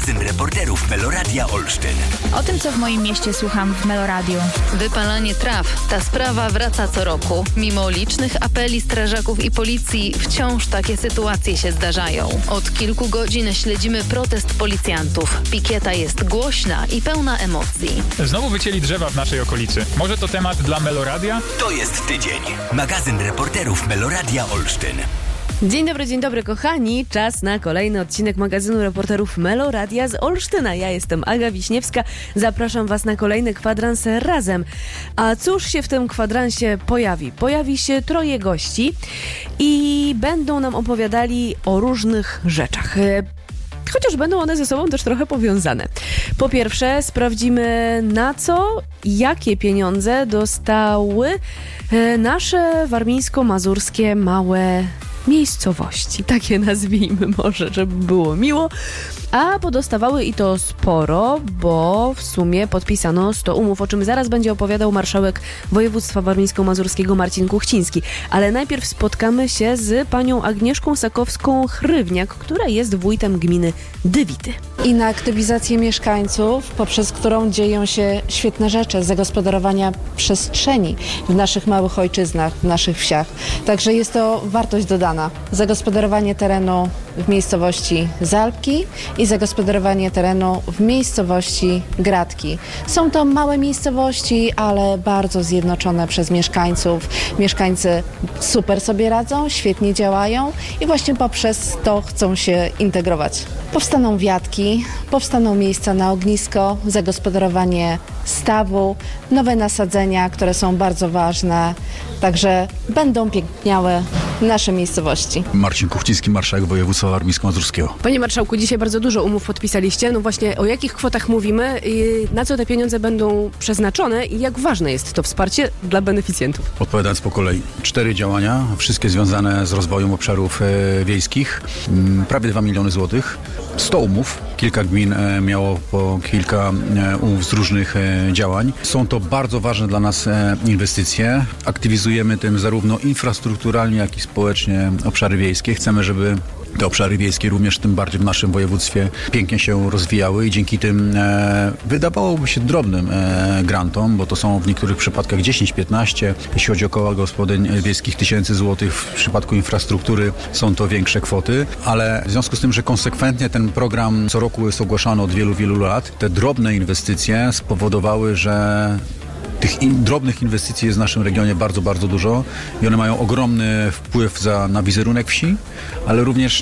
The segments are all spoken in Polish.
Magazyn reporterów Meloradia Olsztyn. O tym, co w moim mieście słucham w Meloradiu. Wypalanie traw. Ta sprawa wraca co roku. Mimo licznych apeli strażaków i policji wciąż takie sytuacje się zdarzają. Od kilku godzin śledzimy protest policjantów. Pikieta jest głośna i pełna emocji. Znowu wycięli drzewa w naszej okolicy. Może to temat dla Meloradia? To jest tydzień. Magazyn reporterów Meloradia Olsztyn. Dzień dobry kochani. Czas na kolejny odcinek magazynu reporterów Meloradia z Olsztyna. Ja jestem Aga Wiśniewska. Zapraszam Was na kolejny kwadrans razem. A cóż się w tym kwadransie pojawi? Pojawi się 3 gości i będą nam opowiadali o różnych rzeczach. Chociaż będą one ze sobą też trochę powiązane. Po pierwsze, sprawdzimy na co i jakie pieniądze dostały nasze warmińsko-mazurskie małe miejscowości. Takie nazwijmy może, żeby było miło. A podostawały i to sporo, bo w sumie podpisano 100 umów, o czym zaraz będzie opowiadał marszałek województwa warmińsko-mazurskiego Marcin Kuchciński. Ale najpierw spotkamy się z panią Agnieszką Sakowską-Chrywniak, która jest wójtem gminy Dywity. I na aktywizację mieszkańców, poprzez którą dzieją się świetne rzeczy zagospodarowania przestrzeni w naszych małych ojczyznach, w naszych wsiach. Także jest to wartość dodana. Zagospodarowanie terenu w miejscowości Zalpki i zagospodarowanie terenu w miejscowości Gradki. Są to małe miejscowości, ale bardzo zjednoczone przez mieszkańców. Mieszkańcy super sobie radzą, świetnie działają i właśnie poprzez to chcą się integrować. Powstaną wiatki, powstaną miejsca na ognisko, zagospodarowanie stawu, nowe nasadzenia, które są bardzo ważne. Także będą piękniały nasze miejscowości. Marcin Kuchciński, marszałek województwa warmińsko-mazurskiego. Panie marszałku, dzisiaj bardzo dużo umów podpisaliście. No właśnie, o jakich kwotach mówimy, na co te pieniądze będą przeznaczone i jak ważne jest to wsparcie dla beneficjentów? Odpowiadając po kolei, 4 działania, wszystkie związane z rozwojem obszarów wiejskich, prawie 2 miliony złotych, 100 umów, kilka gmin miało po kilka umów z różnych działań. Są to bardzo ważne dla nas inwestycje. Aktywizujemy tym zarówno infrastrukturalnie, jak i społecznie obszary wiejskie. Chcemy, żeby te obszary wiejskie również tym bardziej w naszym województwie pięknie się rozwijały i dzięki tym wydawałoby się drobnym grantom, bo to są w niektórych przypadkach 10-15, jeśli chodzi o koła gospodyń wiejskich 1000 złotych, w przypadku infrastruktury są to większe kwoty, ale w związku z tym, że konsekwentnie ten program co roku jest ogłaszany od wielu, wielu lat, te drobne inwestycje spowodowały, że tych drobnych inwestycji jest w naszym regionie bardzo, bardzo dużo i one mają ogromny wpływ na wizerunek wsi, ale również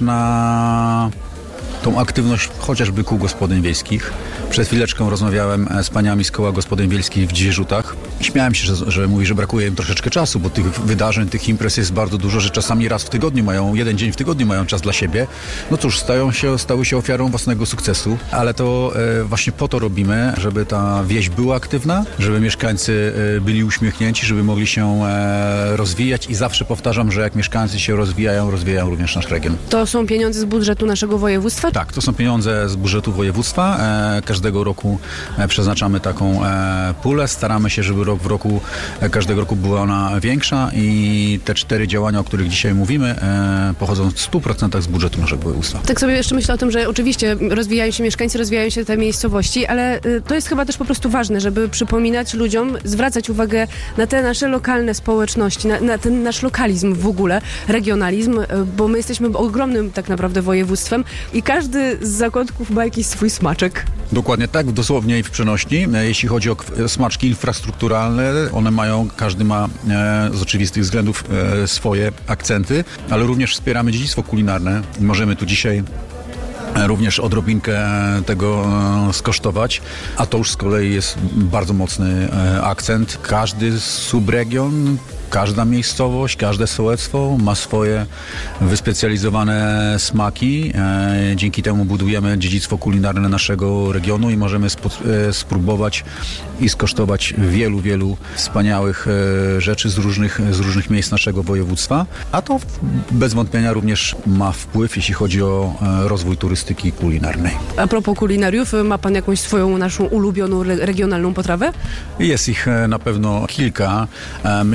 na tą aktywność chociażby kół gospodyń wiejskich. Przed chwileczką rozmawiałem z paniami z koła gospodyń wiejskich w Dzieżutach. Śmiałem się, że mówi, że brakuje im troszeczkę czasu, bo tych wydarzeń, tych imprez jest bardzo dużo, że czasami raz w tygodniu mają, jeden dzień w tygodniu mają czas dla siebie. No cóż, stały się ofiarą własnego sukcesu, ale to właśnie po to robimy, żeby ta wieś była aktywna, żeby mieszkańcy byli uśmiechnięci, żeby mogli się rozwijać i zawsze powtarzam, że jak mieszkańcy się rozwijają również nasz region. To są pieniądze z budżetu naszego województwa? Tak, to są pieniądze z budżetu województwa. Każdego roku przeznaczamy taką pulę. Staramy się, żeby rok w roku, każdego roku była ona większa i te 4 działania, o których dzisiaj mówimy, pochodzą w 100% z budżetu naszego województwa. Tak sobie jeszcze myślę o tym, że oczywiście rozwijają się mieszkańcy, rozwijają się te miejscowości, ale to jest chyba też po prostu ważne, żeby przypominać ludziom, zwracać uwagę na te nasze lokalne społeczności, na ten nasz lokalizm w ogóle, regionalizm, bo my jesteśmy ogromnym tak naprawdę województwem i każdy z zakątków ma jakiś swój smaczek. Dokładnie tak, dosłownie i w przenośni. Jeśli chodzi o smaczki infrastrukturalne, one mają, każdy ma z oczywistych względów swoje akcenty, ale również wspieramy dziedzictwo kulinarne. Możemy tu dzisiaj również odrobinkę tego skosztować, a to już z kolei jest bardzo mocny akcent. Każdy subregion, każda miejscowość, każde sołectwo ma swoje wyspecjalizowane smaki. Dzięki temu budujemy dziedzictwo kulinarne naszego regionu i możemy spróbować i skosztować wielu wspaniałych rzeczy z różnych miejsc naszego województwa. A to bez wątpienia również ma wpływ, jeśli chodzi o rozwój turystyki kulinarnej. A propos kulinariów, ma pan jakąś swoją naszą ulubioną regionalną potrawę? Jest ich na pewno kilka. Myślę, że jest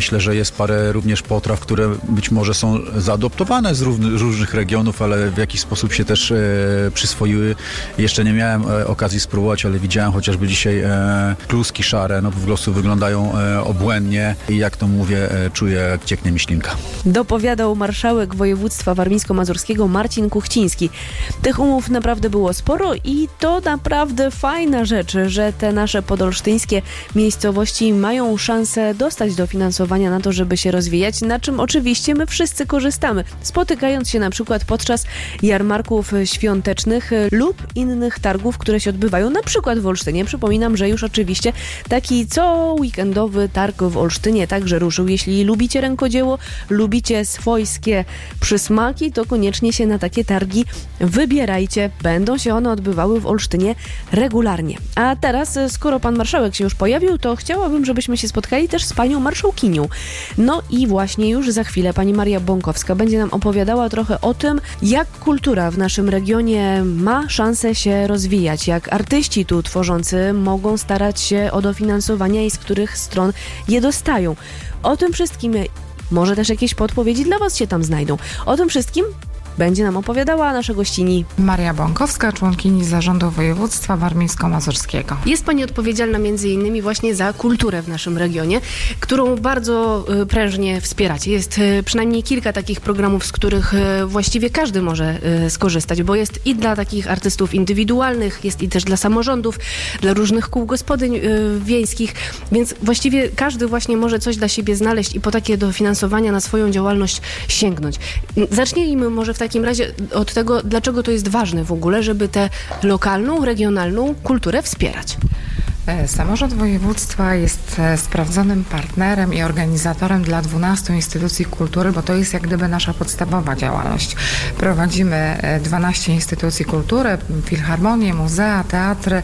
jest parę również potraw, które być może są zaadoptowane z różnych regionów, ale w jakiś sposób się też przyswoiły. Jeszcze nie miałem okazji spróbować, ale widziałem chociażby dzisiaj kluski szare, no po prostu wyglądają obłędnie i jak to mówię, czuję, jak cieknie mi ślinka. Dopowiadał marszałek województwa warmińsko-mazurskiego Marcin Kuchciński. Tych umów naprawdę było sporo i to naprawdę fajna rzecz, że te nasze podolsztyńskie miejscowości mają szansę dostać dofinansowania na to, żeby się rozwijać, na czym oczywiście my wszyscy korzystamy. Spotykając się na przykład podczas jarmarków świątecznych lub innych targów, które się odbywają na przykład w Olsztynie. Przypominam, że już oczywiście taki co weekendowy targ w Olsztynie także ruszył. Jeśli lubicie rękodzieło, lubicie swojskie przysmaki, to koniecznie się na takie targi wybierajcie. Będą się one odbywały w Olsztynie regularnie. A teraz, skoro pan marszałek się już pojawił, to chciałabym, żebyśmy się spotkali też z panią marszałkinią. No i właśnie już za chwilę pani Maria Bąkowska będzie nam opowiadała trochę o tym, jak kultura w naszym regionie ma szansę się rozwijać, jak artyści tu tworzący mogą starać się o dofinansowania i z których stron je dostają. O tym wszystkim, może też jakieś podpowiedzi dla was się tam znajdą. O tym wszystkim będzie nam opowiadała nasza gościni Maria Bąkowska, członkini Zarządu Województwa Warmińsko-Mazurskiego. Jest pani odpowiedzialna między innymi właśnie za kulturę w naszym regionie, którą bardzo prężnie wspieracie. Jest przynajmniej kilka takich programów, z których właściwie każdy może skorzystać, bo jest i dla takich artystów indywidualnych, jest i też dla samorządów, dla różnych kół gospodyń wiejskich, więc właściwie każdy właśnie może coś dla siebie znaleźć i po takie dofinansowania na swoją działalność sięgnąć. Zacznijmy może w takim razie od tego, dlaczego to jest ważne w ogóle, żeby tę lokalną, regionalną kulturę wspierać. Samorząd województwa jest sprawdzonym partnerem i organizatorem dla 12 instytucji kultury, bo to jest jak gdyby nasza podstawowa działalność. Prowadzimy 12 instytucji kultury, filharmonie, muzea, teatry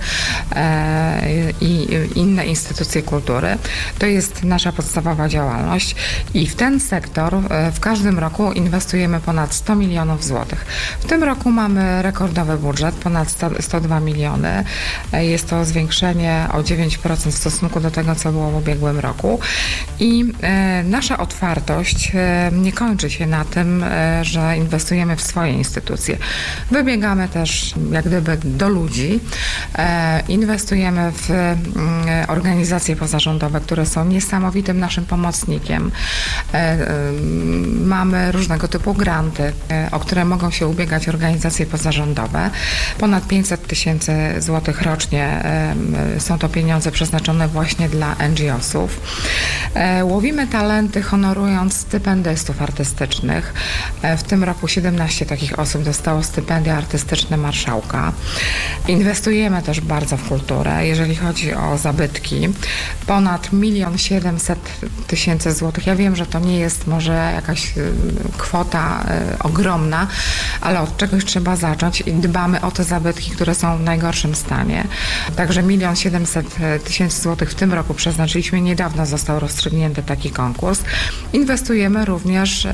i inne instytucje kultury. To jest nasza podstawowa działalność i w ten sektor w każdym roku inwestujemy ponad 100 milionów złotych. W tym roku mamy rekordowy budżet, ponad 102 miliony. Jest to zwiększenie o 9% w stosunku do tego, co było w ubiegłym roku. I nasza otwartość nie kończy się na tym, że inwestujemy w swoje instytucje. Wybiegamy też jak gdyby do ludzi. Inwestujemy w organizacje pozarządowe, które są niesamowitym naszym pomocnikiem. Mamy różnego typu granty, o które mogą się ubiegać organizacje pozarządowe. Ponad 500 tysięcy złotych rocznie są to pieniądze przeznaczone właśnie dla NGO-sów. Łowimy talenty, honorując stypendystów artystycznych. W tym roku 17 takich osób dostało stypendia artystyczne marszałka. Inwestujemy też bardzo w kulturę, jeżeli chodzi o zabytki. Ponad 1 700 000 złotych. Ja wiem, że to nie jest może jakaś kwota ogromna, ale od czegoś trzeba zacząć i dbamy o te zabytki, które są w najgorszym stanie. Także 1 700 000 złotych w tym roku przeznaczyliśmy. Niedawno został rozstrzygnięty taki konkurs. Inwestujemy również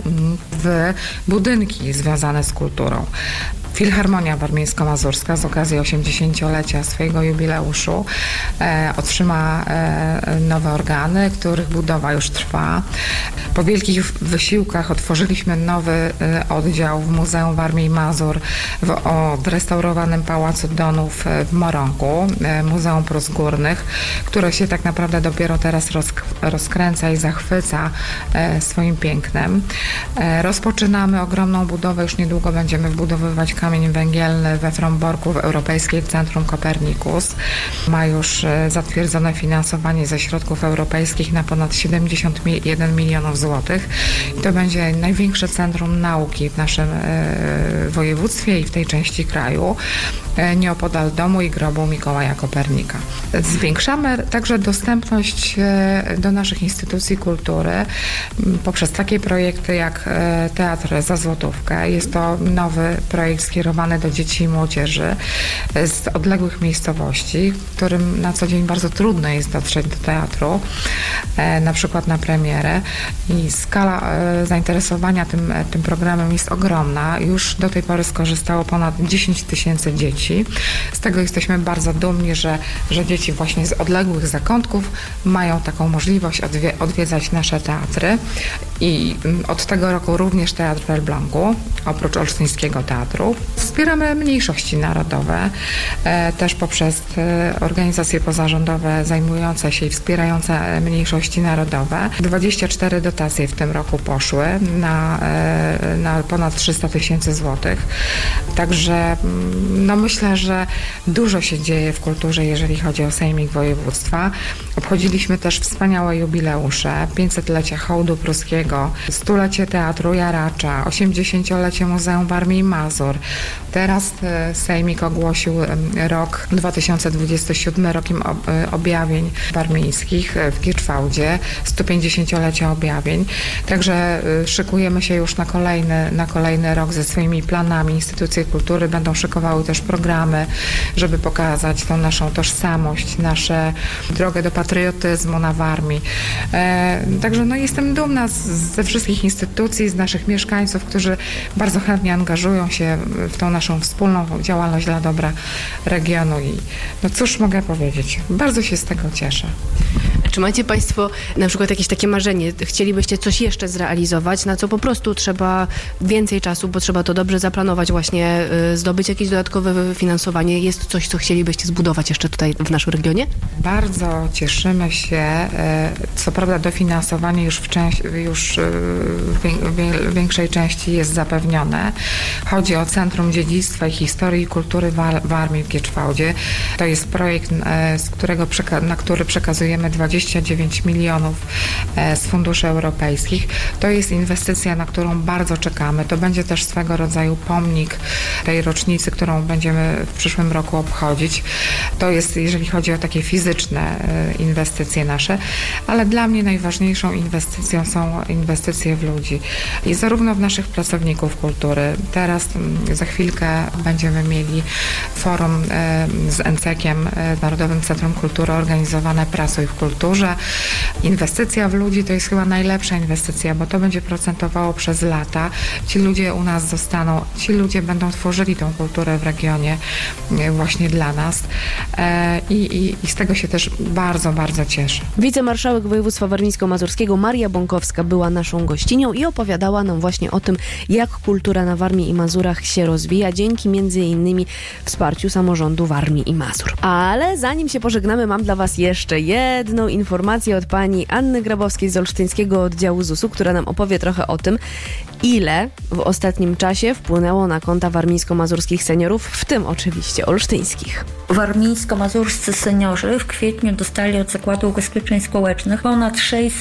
w budynki związane z kulturą. Filharmonia Warmińsko-Mazurska z okazji 80-lecia swojego jubileuszu otrzyma nowe organy, których budowa już trwa. Po wielkich wysiłkach otworzyliśmy nowy oddział w Muzeum Warmii i Mazur w odrestaurowanym Pałacu Donów w Morągu, Muzeum Prus Górnych, które się tak naprawdę dopiero teraz rozkręca i zachwyca swoim pięknem. Rozpoczynamy ogromną budowę, już niedługo będziemy wbudowywać kamień węgielny we Fromborku w Europejskim Centrum Copernicus. Ma już zatwierdzone finansowanie ze środków europejskich na ponad 71 milionów złotych. I to będzie największe centrum nauki w naszym województwie i w tej części kraju, nieopodal domu i grobu Mikołaja Kopernika. Zwiększamy także dostępność do naszych instytucji kultury poprzez takie projekty jak Teatr za złotówkę. Jest to nowy projekt skierowany do dzieci i młodzieży z odległych miejscowości, którym na co dzień bardzo trudno jest dotrzeć do teatru, na przykład na premierę. I skala zainteresowania tym programem jest ogromna. Już do tej pory skorzystało ponad 10 000 dzieci. Z tego jesteśmy bardzo dumni, że że dzieci właśnie z odległych zakątków mają taką możliwość odwiedzać nasze teatry i od tego roku również Teatr w Elblągu, oprócz Olsztyńskiego Teatru. Wspieramy mniejszości narodowe, też poprzez organizacje pozarządowe zajmujące się i wspierające mniejszości narodowe. 24 dotacje w tym roku poszły na ponad 300 000 złotych. Także myślę, że dużo się dzieje w kulturze, jeżeli chodzi o Sejmik Województwa. Obchodziliśmy też wspaniałe jubileusze, 500-lecie Hołdu Pruskiego, 100-lecie Teatru Jaracza, 80-lecie Muzeum Warmii i Mazur. Teraz Sejmik ogłosił rok 2027 rokiem objawień warmińskich w Gierczwałdzie, 150-lecie objawień. Także szykujemy się już na kolejny rok ze swoimi planami. Instytucje kultury będą szykowały też programy, żeby pokazać tą naszą tożsamość, naszą drogę do patriotyzmu na Warmii. Także jestem dumna ze wszystkich instytucji, z naszych mieszkańców, którzy bardzo chętnie angażują się w tą naszą wspólną działalność dla dobra regionu i cóż mogę powiedzieć, bardzo się z tego cieszę. Czy macie Państwo na przykład jakieś takie marzenie, chcielibyście coś jeszcze zrealizować, na co po prostu trzeba więcej czasu, bo trzeba to dobrze zaplanować, właśnie zdobyć jakieś dodatkowe finansowanie? Jest coś, co chcielibyście zbudować jeszcze tutaj w naszym regionie? Bardzo cieszymy się. Co prawda dofinansowanie już w większej części jest zapewnione. Chodzi o Centrum Dziedzictwa i Historii i Kultury Warmii w Gierczwałdzie. To jest projekt, na który przekazujemy 29 milionów z funduszy europejskich. To jest inwestycja, na którą bardzo czekamy. To będzie też swego rodzaju pomnik tej rocznicy, którą będziemy w przyszłym roku obchodzić. To jest, jeżeli chodzi o takie fizyczne inwestycje nasze, ale dla mnie najważniejszą inwestycją są inwestycje w ludzi. I zarówno w naszych pracowników kultury. Teraz za chwilkę będziemy mieli forum z NCEK-iem, Narodowym Centrum Kultury, organizowane Pracuj w kulturze. Inwestycja w ludzi to jest chyba najlepsza inwestycja, bo to będzie procentowało przez lata. Ci ludzie u nas zostaną, ci ludzie będą tworzyli tą kulturę w regionie właśnie dla nas i z tego się też bardzo, bardzo cieszę. Wicemarszałek województwa warmińsko-mazurskiego Maria Bąkowska była naszą gościnią i opowiadała nam właśnie o tym, jak kultura na Warmii i Mazurach się rozwija dzięki m.in. wsparciu samorządu Warmii i Mazur. Ale zanim się pożegnamy, mam dla Was jeszcze jedną informację od pani Anny Grabowskiej z Olsztyńskiego Oddziału ZUS-u, która nam opowie trochę o tym, ile w ostatnim czasie wpłynęło na konta warmińsko-mazurskich seniorów, w tym oczywiście olsztyńskich. Warmińsko-mazurscy seniorzy w kwietniu dostali od Zakładu Ubezpieczeń Społecznych ponad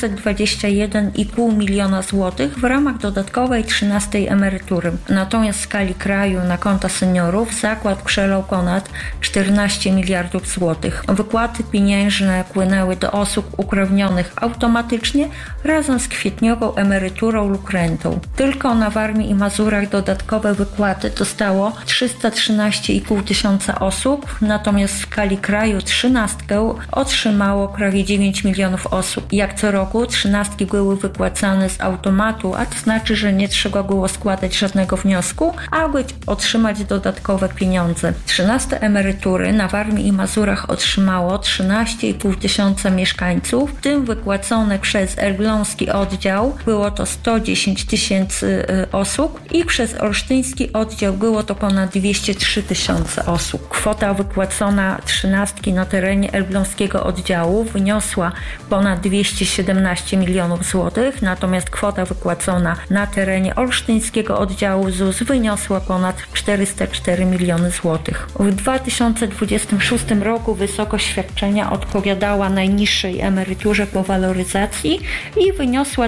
621,5 miliona złotych w ramach dodatkowej 13. emerytury. Natomiast w skali kraju na konta seniorów zakład przelał ponad 14 miliardów złotych. Wypłaty pieniężne płynęły do osób uprawnionych automatycznie razem z kwietniową emeryturą lub rentą. Tylko na Warmii i Mazurach dodatkowe wypłaty dostało 313,5 tysiąca osób, natomiast w skali kraju 13 otrzymało prawie 9 milionów osób. Jak co roku 13 były wypłacane z automatu, a to znaczy, że nie trzeba było składać żadnego wniosku, aby otrzymać dodatkowe pieniądze. 13 emerytury na Warmii i Mazurach otrzymało 13,5 tysiąca mieszkańców, w tym wypłacone przez elbląski oddział było to 110 tysięcy osób i przez olsztyński oddział było to ponad 203 tysiące osób. Kwota wypłacona 13 na terenie elbląskiego oddziału wyniosła ponad 217 milionów złotych, natomiast kwota wypłacona na terenie olsztyńskiego oddziału ZUS wyniosła ponad 404 miliony złotych. W 2026 roku wysokość świadczenia odpowiadała najniższej emeryturze po waloryzacji i wyniosła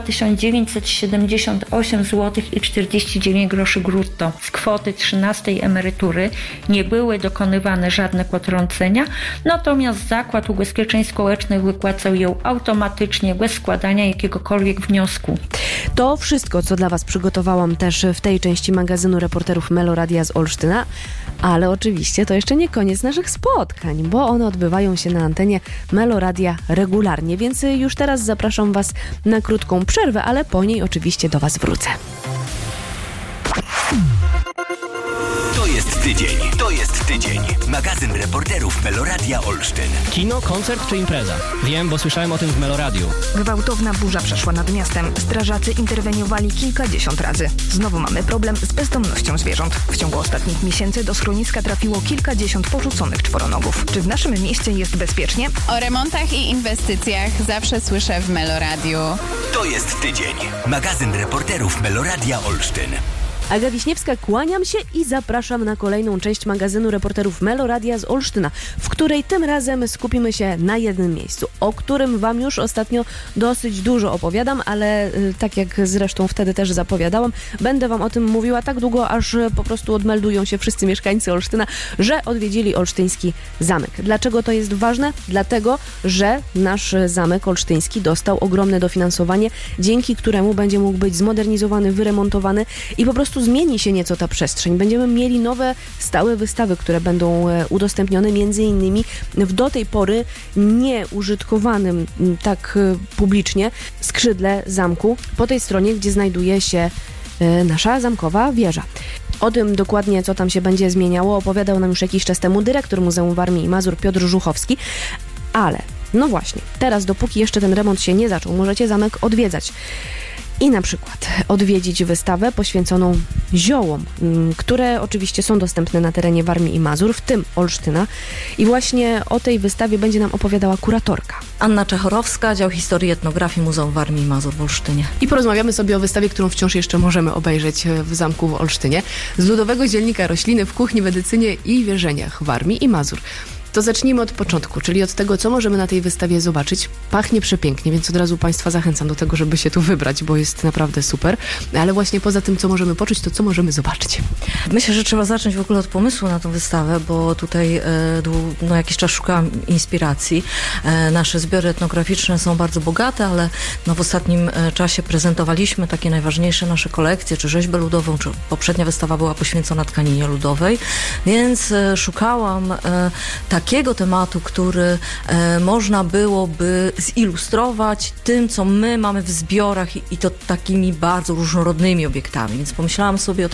1978 zł i 49 groszy brutto. Z kwoty 13 emerytury nie były dokonywane żadne potrącenia, natomiast Zakład Ubezpieczeń Społecznych wypłacał ją automatycznie, bez składania jakiegokolwiek wniosku. To wszystko, co dla Was przygotowałam też w tej części magazynu reporterów Meloradia z Olsztyna, ale oczywiście to jeszcze nie koniec naszych spotkań, bo one odbywają się na antenie Meloradia regularnie, więc już teraz zapraszam Was na krótką przerwę, ale po niej oczywiście do Was wrócę. To jest tydzień. To jest tydzień. Magazyn reporterów Meloradia Olsztyn. Kino, koncert czy impreza? Wiem, bo słyszałem o tym w Meloradiu. Gwałtowna burza przeszła nad miastem. Strażacy interweniowali kilkadziesiąt razy. Znowu mamy problem z bezdomnością zwierząt. W ciągu ostatnich miesięcy do schroniska trafiło kilkadziesiąt porzuconych czworonogów. Czy w naszym mieście jest bezpiecznie? O remontach i inwestycjach zawsze słyszę w Meloradiu. To jest tydzień. Magazyn reporterów Meloradia Olsztyn. Aga Wiśniewska, kłaniam się i zapraszam na kolejną część magazynu reporterów Meloradia z Olsztyna, w której tym razem skupimy się na jednym miejscu, o którym wam już ostatnio dosyć dużo opowiadam, ale tak jak zresztą wtedy też zapowiadałam, będę wam o tym mówiła tak długo, aż po prostu odmeldują się wszyscy mieszkańcy Olsztyna, że odwiedzili olsztyński zamek. Dlaczego to jest ważne? Dlatego, że nasz zamek olsztyński dostał ogromne dofinansowanie, dzięki któremu będzie mógł być zmodernizowany, wyremontowany i po prostu zmieni się nieco ta przestrzeń. Będziemy mieli nowe, stałe wystawy, które będą udostępnione między innymi w do tej pory nieużytkowanym tak publicznie skrzydle zamku, po tej stronie, gdzie znajduje się nasza zamkowa wieża. O tym dokładnie, co tam się będzie zmieniało, opowiadał nam już jakiś czas temu dyrektor Muzeum Warmii i Mazur Piotr Żuchowski, ale no właśnie, teraz dopóki jeszcze ten remont się nie zaczął, możecie zamek odwiedzać. I na przykład odwiedzić wystawę poświęconą ziołom, które oczywiście są dostępne na terenie Warmii i Mazur, w tym Olsztyna. I właśnie o tej wystawie będzie nam opowiadała kuratorka. Anna Czechorowska, Dział Historii i Etnografii Muzeum Warmii i Mazur w Olsztynie. I porozmawiamy sobie o wystawie, którą wciąż jeszcze możemy obejrzeć w zamku w Olsztynie. Z ludowego dziennika rośliny w kuchni, medycynie i wierzeniach Warmii i Mazur. To zacznijmy od początku, czyli od tego, co możemy na tej wystawie zobaczyć. Pachnie przepięknie, więc od razu Państwa zachęcam do tego, żeby się tu wybrać, bo jest naprawdę super. Ale właśnie poza tym, co możemy poczuć, to co możemy zobaczyć? Myślę, że trzeba zacząć w ogóle od pomysłu na tę wystawę, bo tutaj jakiś czas szukałam inspiracji. Nasze zbiory etnograficzne są bardzo bogate, ale w ostatnim czasie prezentowaliśmy takie najważniejsze nasze kolekcje, czy rzeźbę ludową, czy poprzednia wystawa była poświęcona tkaninie ludowej, więc szukałam takiego tematu, który można byłoby zilustrować tym, co my mamy w zbiorach i to takimi bardzo różnorodnymi obiektami. Więc pomyślałam sobie o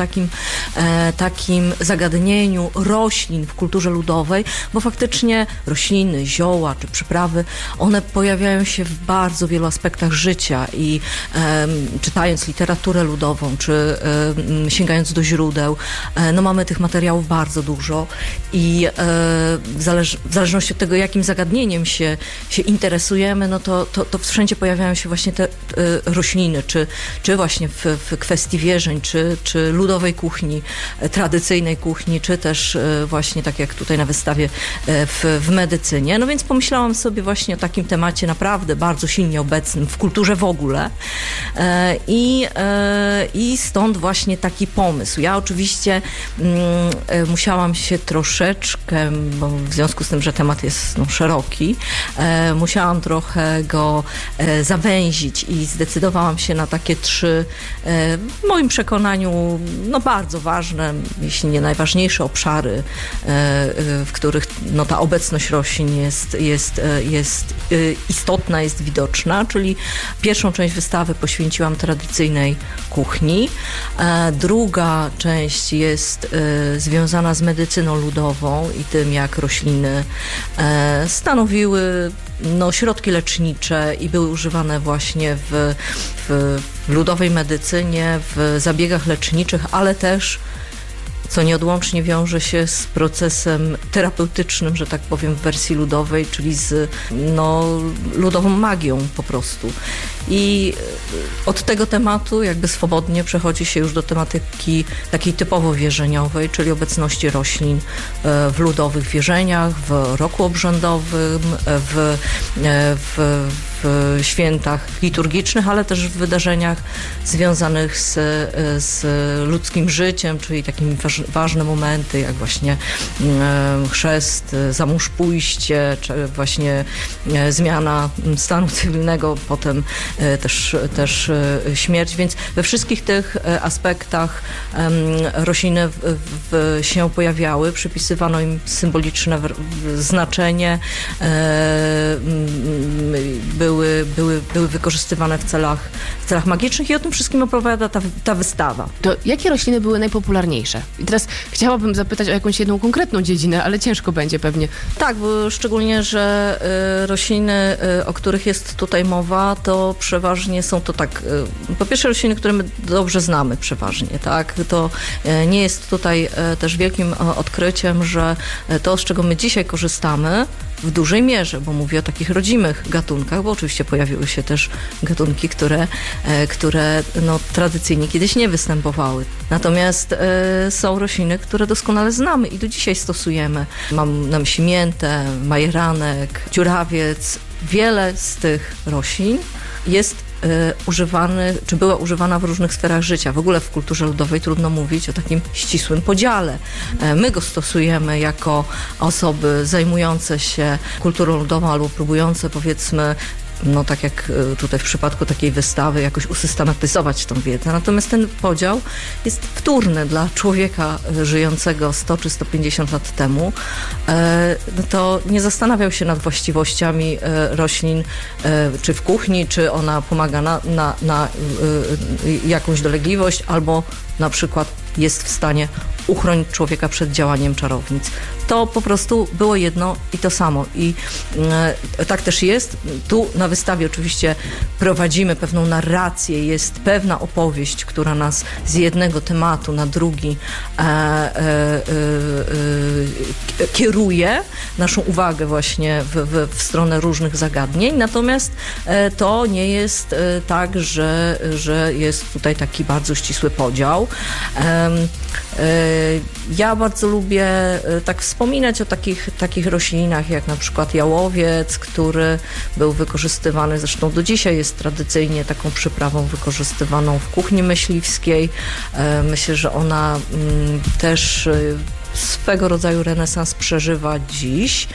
takim zagadnieniu roślin w kulturze ludowej, bo faktycznie rośliny, zioła czy przyprawy, one pojawiają się w bardzo wielu aspektach życia i czytając literaturę ludową, czy sięgając do źródeł, mamy tych materiałów bardzo dużo i w zależności od tego, jakim zagadnieniem się interesujemy, to wszędzie pojawiają się właśnie te rośliny, czy właśnie w kwestii wierzeń, czy ludowej kuchni, tradycyjnej kuchni, czy też właśnie tak jak tutaj na wystawie w medycynie. No więc pomyślałam sobie właśnie o takim temacie naprawdę bardzo silnie obecnym w kulturze w ogóle i stąd właśnie taki pomysł. Ja oczywiście musiałam się troszeczkę, bo w związku z tym, że temat jest szeroki, musiałam trochę go zawęzić i zdecydowałam się na takie 3, w moim przekonaniu, bardzo ważne, jeśli nie najważniejsze obszary, w których ta obecność roślin jest istotna, jest widoczna, czyli pierwszą część wystawy poświęciłam tradycyjnej kuchni, druga część jest związana z medycyną ludową i tym, jak rośliny stanowiły środki lecznicze i były używane właśnie w ludowej medycynie, w zabiegach leczniczych, ale też, co nieodłącznie wiąże się z procesem terapeutycznym, że tak powiem, w wersji ludowej, czyli z ludową magią po prostu. I od tego tematu jakby swobodnie przechodzi się już do tematyki takiej typowo wierzeniowej, czyli obecności roślin w ludowych wierzeniach, w roku obrzędowym, w świętach liturgicznych, ale też w wydarzeniach związanych z ludzkim życiem, czyli takimi ważne momenty, jak właśnie chrzest, zamąż pójście, czy właśnie zmiana stanu cywilnego, potem też śmierć, więc we wszystkich tych aspektach rośliny się pojawiały, przypisywano im symboliczne znaczenie, były wykorzystywane w celach magicznych i o tym wszystkim opowiada ta wystawa. To jakie rośliny były najpopularniejsze? I teraz chciałabym zapytać o jakąś jedną konkretną dziedzinę, ale ciężko będzie pewnie. Tak, bo szczególnie, że rośliny, o których jest tutaj mowa, to przeważnie są to po pierwsze rośliny, które my dobrze znamy przeważnie, tak? To nie jest tutaj też wielkim odkryciem, że to, z czego my dzisiaj korzystamy, w dużej mierze, bo mówię o takich rodzimych gatunkach, bo oczywiście pojawiły się też gatunki, które tradycyjnie kiedyś nie występowały. Natomiast są rośliny, które doskonale znamy i do dzisiaj stosujemy. Mam na myśli miętę, majeranek, dziurawiec. Wiele z tych roślin jest czy była używana w różnych sferach życia. W ogóle w kulturze ludowej trudno mówić o takim ścisłym podziale. My go stosujemy jako osoby zajmujące się kulturą ludową albo próbujące, powiedzmy, tak jak tutaj w przypadku takiej wystawy, jakoś usystematyzować tą wiedzę. Natomiast ten podział jest wtórny dla człowieka żyjącego 100 czy 150 lat temu. To nie zastanawiał się nad właściwościami roślin, czy w kuchni, czy ona pomaga na jakąś dolegliwość, albo na przykład jest w stanie uchronić człowieka przed działaniem czarownic. To po prostu było jedno i to samo. I tak też jest. Tu na wystawie oczywiście prowadzimy pewną narrację, jest pewna opowieść, która nas z jednego tematu na drugi kieruje naszą uwagę właśnie w stronę różnych zagadnień. Natomiast to nie jest tak, że jest tutaj taki bardzo ścisły podział. Ja bardzo lubię tak wspominać o takich roślinach, jak na przykład jałowiec, który był wykorzystywany, zresztą do dzisiaj jest tradycyjnie taką przyprawą wykorzystywaną w kuchni myśliwskiej. Myślę, że ona też swego rodzaju renesans przeżywa dziś.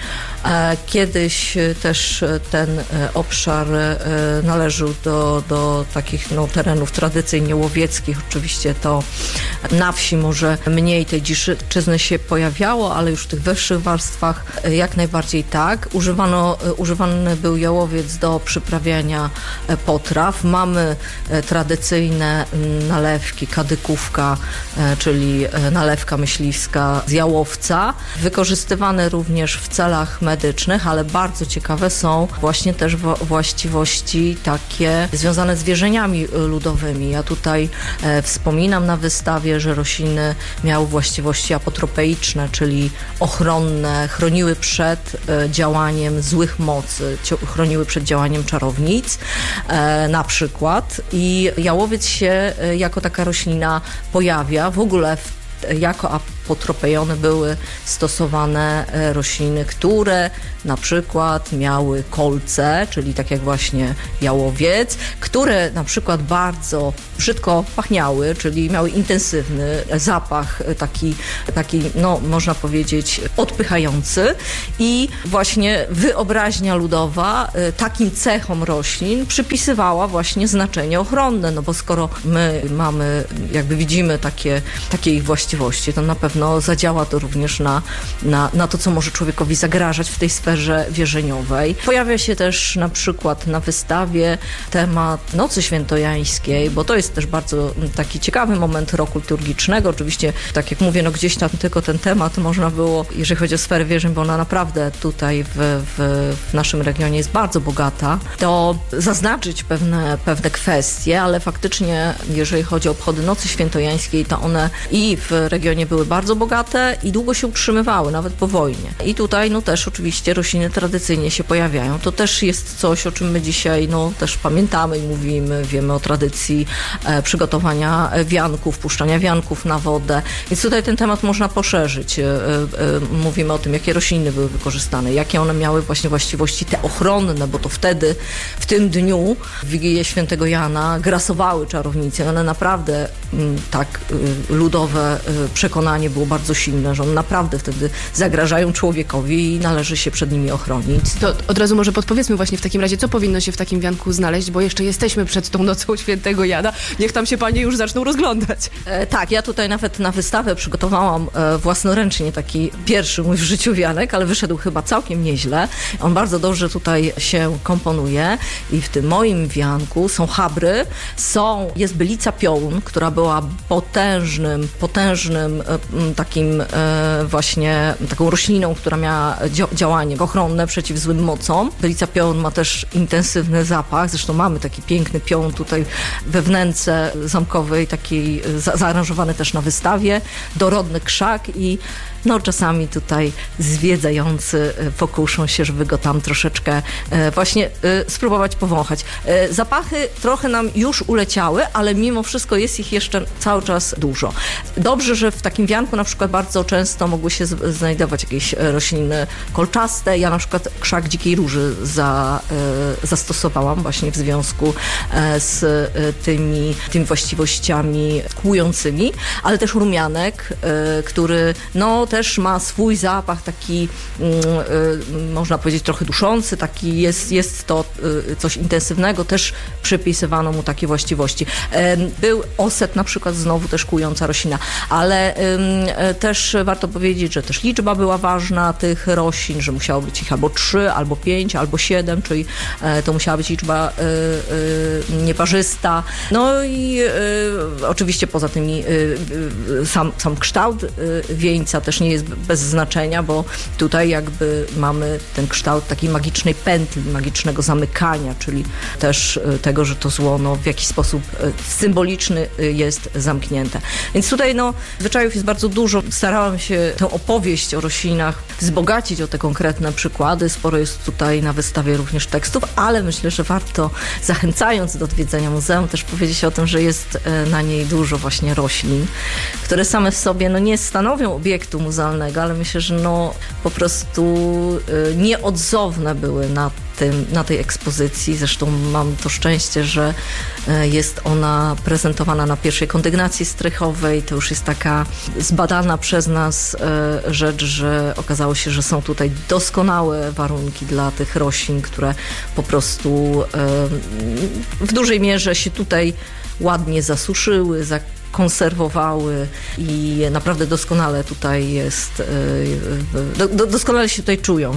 Kiedyś też ten obszar należał do takich terenów tradycyjnie łowieckich. Oczywiście to na wsi może mniej tej dziczyzny się pojawiało, ale już w tych wyższych warstwach jak najbardziej tak. Używany był jałowiec do przyprawiania potraw. Mamy tradycyjne nalewki, kadykówka, czyli nalewka myśliwska z jałowca, wykorzystywane również w celach medycznych, ale bardzo ciekawe są właśnie też właściwości takie związane z wierzeniami ludowymi. Ja tutaj wspominam na wystawie, że rośliny miały właściwości apotropeiczne, czyli ochronne, chroniły przed działaniem złych mocy, chroniły przed działaniem czarownic na przykład. I jałowiec się jako taka roślina pojawia. W ogóle jako apotropejone były stosowane rośliny, które na przykład miały kolce, czyli tak jak właśnie jałowiec, które na przykład bardzo brzydko pachniały, czyli miały intensywny zapach, taki można powiedzieć odpychający i właśnie wyobraźnia ludowa takim cechom roślin przypisywała właśnie znaczenie ochronne, bo skoro my widzimy takie ich właściwości, to na pewno zadziała to również na to, co może człowiekowi zagrażać w tej sferze wierzeniowej. Pojawia się też na przykład na wystawie temat Nocy Świętojańskiej, bo to jest też bardzo taki ciekawy moment roku liturgicznego. Oczywiście, tak jak mówię, gdzieś tam tylko ten temat można było, jeżeli chodzi o sferę wierzeń, bo ona naprawdę tutaj w naszym regionie jest bardzo bogata, to zaznaczyć pewne kwestie, ale faktycznie, jeżeli chodzi o obchody Nocy Świętojańskiej, to one i w regionie były bardzo bogate i długo się utrzymywały, nawet po wojnie. I tutaj też oczywiście rośliny tradycyjnie się pojawiają. To też jest coś, o czym my dzisiaj też pamiętamy i mówimy, wiemy o tradycji przygotowania wianków, puszczania wianków na wodę. Więc tutaj ten temat można poszerzyć. Mówimy o tym, jakie rośliny były wykorzystane, jakie one miały właśnie właściwości te ochronne, bo to wtedy, w tym dniu, w Wigilię Świętego Jana, grasowały czarownice. One naprawdę tak ludowe przekonanie było bardzo silne, że one naprawdę wtedy zagrażają człowiekowi i należy się przed nimi ochronić. To od razu może podpowiedzmy właśnie w takim razie, co powinno się w takim wianku znaleźć, bo jeszcze jesteśmy przed tą nocą Świętego Jana. Niech tam się panie już zaczną rozglądać. Tak, ja tutaj nawet na wystawę przygotowałam własnoręcznie taki pierwszy mój w życiu wianek, ale wyszedł chyba całkiem nieźle. On bardzo dobrze tutaj się komponuje i w tym moim wianku są chabry, jest bylica piołun, która była potężnym takim właśnie taką rośliną, która miała działanie ochronne przeciw złym mocom. Bylica piołun ma też intensywny zapach, zresztą mamy taki piękny piołun tutaj we wnęce zamkowej, taki zaaranżowany też na wystawie, dorodny krzak i czasami tutaj zwiedzający pokuszą się, żeby go tam troszeczkę właśnie spróbować powąchać. Zapachy trochę nam już uleciały, ale mimo wszystko jest ich jeszcze cały czas dużo. Dobrze, że w takim wianku na przykład bardzo często mogły się znajdować jakieś rośliny kolczaste. Ja na przykład krzak dzikiej róży zastosowałam właśnie w związku z tymi właściwościami kłującymi, ale też rumianek, który też ma swój zapach taki, można powiedzieć, trochę duszący, taki jest to coś intensywnego, też przypisywano mu takie właściwości. Był oset na przykład, znowu też kłująca roślina, ale też warto powiedzieć, że też liczba była ważna tych roślin, że musiało być ich albo 3, albo 5, albo 7, czyli to musiała być liczba nieparzysta. No i oczywiście poza tymi sam kształt wieńca też nie jest bez znaczenia, bo tutaj jakby mamy ten kształt takiej magicznej pętli, magicznego zamykania, czyli też tego, że to zło w jakiś sposób symboliczny jest zamknięte. Więc tutaj zwyczajów jest bardzo dużo. Starałam się tę opowieść o roślinach wzbogacić o te konkretne przykłady. Sporo jest tutaj na wystawie również tekstów, ale myślę, że warto, zachęcając do odwiedzenia muzeum, też powiedzieć o tym, że jest na niej dużo właśnie roślin, które same w sobie nie stanowią obiektu muzealnego, ale myślę, że po prostu nieodzowne były na tej ekspozycji. Zresztą mam to szczęście, że jest ona prezentowana na pierwszej kondygnacji strychowej. To już jest taka zbadana przez nas rzecz, że okazało się, że są tutaj doskonałe warunki dla tych roślin, które po prostu w dużej mierze się tutaj ładnie zasuszyły, konserwowały i naprawdę doskonale tutaj jest, doskonale się tutaj czują,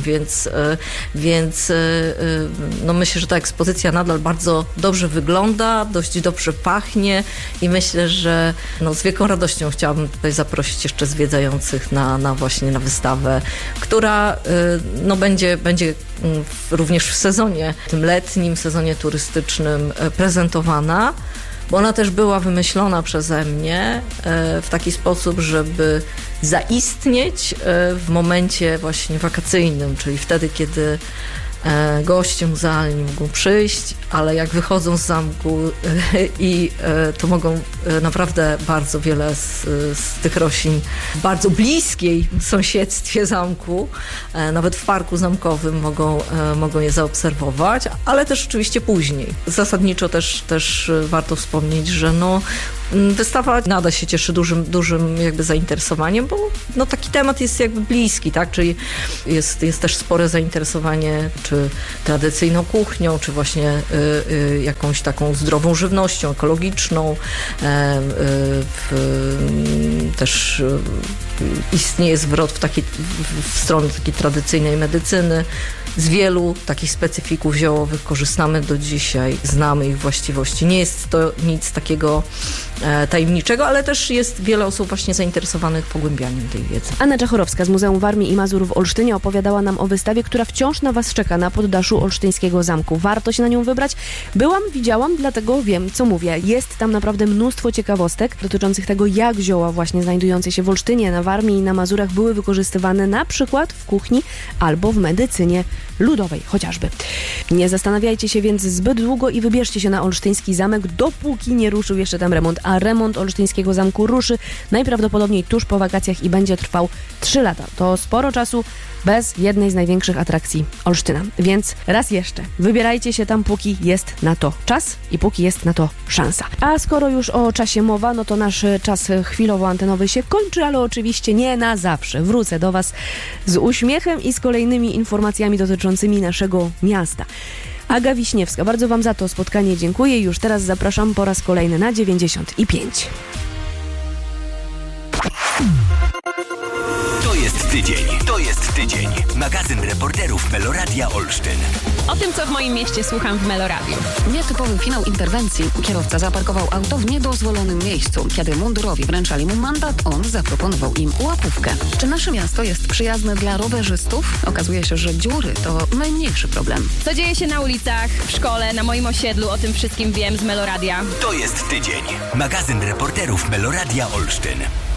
więc myślę, że ta ekspozycja nadal bardzo dobrze wygląda, dość dobrze pachnie i myślę, że z wielką radością chciałabym tutaj zaprosić jeszcze zwiedzających właśnie na wystawę, która będzie również w sezonie, tym letnim, sezonie turystycznym prezentowana, bo ona też była wymyślona przeze mnie w taki sposób, żeby zaistnieć w momencie właśnie wakacyjnym, czyli wtedy, kiedy goście muzealni mogą przyjść, ale jak wychodzą z zamku i to mogą naprawdę bardzo wiele z tych roślin w bardzo bliskiej sąsiedztwie zamku, nawet w parku zamkowym mogą je zaobserwować, ale też oczywiście później. Zasadniczo też warto wspomnieć, że wystawa nadal się cieszy dużym jakby zainteresowaniem, bo taki temat jest jakby bliski, tak? Czyli jest też spore zainteresowanie czy tradycyjną kuchnią, czy właśnie jakąś taką zdrową żywnością ekologiczną. Też istnieje zwrot w stronę takiej tradycyjnej medycyny. Z wielu takich specyfików ziołowych korzystamy do dzisiaj, znamy ich właściwości. Nie jest to nic takiego tajemniczego, ale też jest wiele osób właśnie zainteresowanych pogłębianiem tej wiedzy. Anna Czachorowska z Muzeum Warmii i Mazur w Olsztynie opowiadała nam o wystawie, która wciąż na Was czeka na poddaszu olsztyńskiego zamku. Warto się na nią wybrać. Widziałam, dlatego wiem, co mówię. Jest tam naprawdę mnóstwo ciekawostek dotyczących tego, jak zioła właśnie znajdujące się w Olsztynie, na Warmii i na Mazurach były wykorzystywane na przykład w kuchni albo w medycynie ludowej chociażby. Nie zastanawiajcie się więc zbyt długo i wybierzcie się na olsztyński zamek, dopóki nie ruszył jeszcze tam remont. a remont olsztyńskiego zamku ruszy najprawdopodobniej tuż po wakacjach i będzie trwał 3 lata. To sporo czasu bez jednej z największych atrakcji Olsztyna. Więc raz jeszcze, wybierajcie się tam, póki jest na to czas i póki jest na to szansa. A skoro już o czasie mowa, no to nasz czas chwilowo antenowy się kończy, ale oczywiście nie na zawsze. Wrócę do Was z uśmiechem i z kolejnymi informacjami dotyczącymi naszego miasta. Aga Wiśniewska, bardzo Wam za to spotkanie dziękuję i już teraz zapraszam po raz kolejny na 95. To jest tydzień. Magazyn reporterów Meloradia Olsztyn. O tym, co w moim mieście słucham w Meloradiu. Nietypowy finał interwencji. Kierowca zaparkował auto w niedozwolonym miejscu. Kiedy mundurowi wręczali mu mandat, on zaproponował im łapówkę. Czy nasze miasto jest przyjazne dla rowerzystów? Okazuje się, że dziury to najmniejszy problem. Co dzieje się na ulicach, w szkole, na moim osiedlu, o tym wszystkim wiem z Meloradia. To jest tydzień. Magazyn reporterów Meloradia Olsztyn.